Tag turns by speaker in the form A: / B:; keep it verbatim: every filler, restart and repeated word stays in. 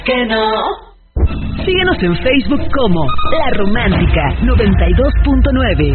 A: que no.
B: Síguenos en Facebook como La Romántica noventa y dos punto nueve.